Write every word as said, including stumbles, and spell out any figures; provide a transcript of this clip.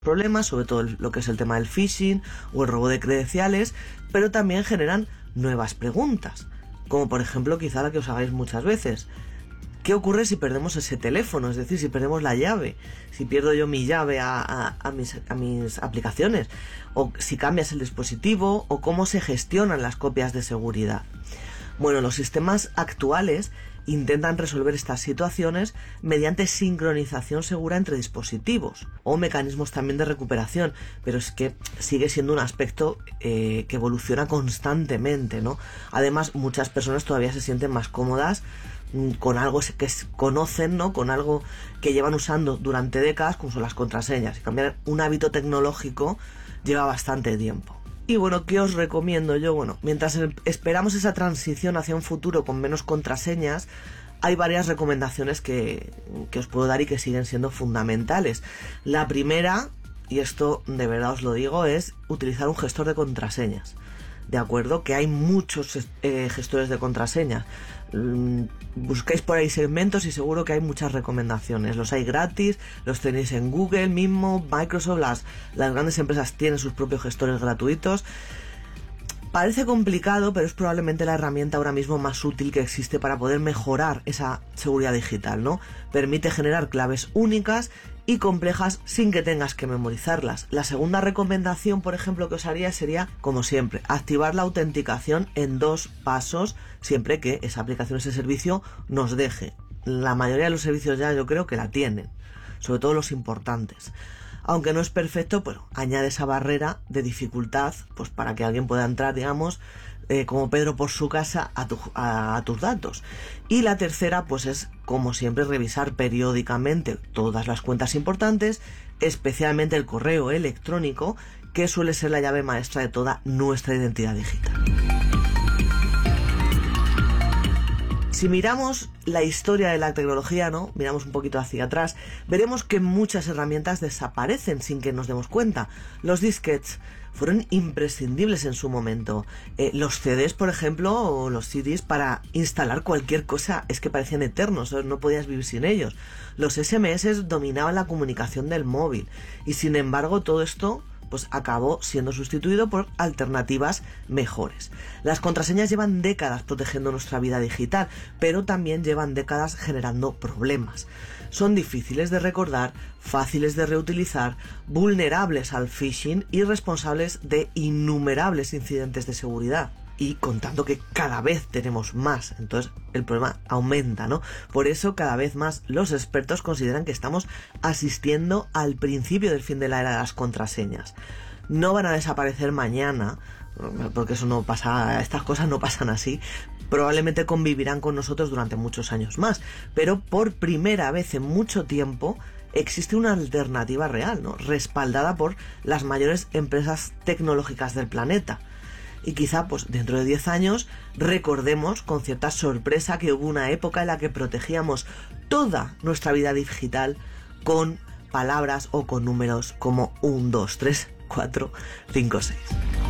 problemas, sobre todo lo que es el tema del phishing o el robo de credenciales, pero también generan nuevas preguntas, como por ejemplo quizá la que os hagáis muchas veces: ¿qué ocurre si perdemos ese teléfono? Es decir, si perdemos la llave, si pierdo yo mi llave a, a, a, mis, a mis aplicaciones, o si cambias el dispositivo, o cómo se gestionan las copias de seguridad. Bueno, los sistemas actuales intentan resolver estas situaciones mediante sincronización segura entre dispositivos o mecanismos también de recuperación, pero es que sigue siendo un aspecto eh, que evoluciona constantemente, ¿no? Además, muchas personas todavía se sienten más cómodas mm, con algo que conocen, ¿no? Con algo que llevan usando durante décadas, como son las contraseñas, y cambiar un hábito tecnológico lleva bastante tiempo. Y bueno, ¿qué os recomiendo yo? Bueno, mientras esperamos esa transición hacia un futuro con menos contraseñas, hay varias recomendaciones que, que os puedo dar y que siguen siendo fundamentales. La primera, y esto de verdad os lo digo, es utilizar un gestor de contraseñas. De acuerdo, que hay muchos eh, gestores de contraseñas. Mm, buscáis por ahí segmentos y seguro que hay muchas recomendaciones. Los hay gratis, los tenéis en Google mismo, Microsoft, las, las grandes empresas tienen sus propios gestores gratuitos. Parece complicado, pero es probablemente la herramienta ahora mismo más útil que existe para poder mejorar esa seguridad digital, ¿no? Permite generar claves únicas y complejas sin que tengas que memorizarlas. La segunda recomendación, por ejemplo, que os haría sería, como siempre, activar la autenticación en dos pasos, siempre que esa aplicación, ese servicio, nos deje. La mayoría de los servicios ya yo creo que la tienen, sobre todo los importantes. Aunque no es perfecto, pues añade esa barrera de dificultad, pues para que alguien pueda entrar, digamos, eh, como Pedro por su casa, a, tu, a, a tus datos. Y la tercera, pues es, como siempre, revisar periódicamente todas las cuentas importantes, especialmente el correo electrónico, que suele ser la llave maestra de toda nuestra identidad digital. Si miramos la historia de la tecnología, ¿no? Miramos un poquito hacia atrás, veremos que muchas herramientas desaparecen sin que nos demos cuenta. Los disquetes fueron imprescindibles en su momento. Eh, los C Ds, por ejemplo, o los C Ds para instalar cualquier cosa, es que parecían eternos, no podías vivir sin ellos. Los S M S dominaban la comunicación del móvil, y sin embargo todo esto pues acabó siendo sustituido por alternativas mejores. Las contraseñas llevan décadas protegiendo nuestra vida digital, pero también llevan décadas generando problemas. Son difíciles de recordar, fáciles de reutilizar, vulnerables al phishing y responsables de innumerables incidentes de seguridad. Y contando que cada vez tenemos más, entonces el problema aumenta, ¿no? Por eso cada vez más los expertos consideran que estamos asistiendo al principio del fin de la era de las contraseñas. No van a desaparecer mañana, porque eso no pasa, estas cosas no pasan así. Probablemente convivirán con nosotros durante muchos años más, pero por primera vez en mucho tiempo existe una alternativa real, ¿no? Respaldada por las mayores empresas tecnológicas del planeta. Y quizá pues dentro de diez años recordemos con cierta sorpresa que hubo una época en la que protegíamos toda nuestra vida digital con palabras o con números como uno, dos, tres, cuatro, cinco, seis.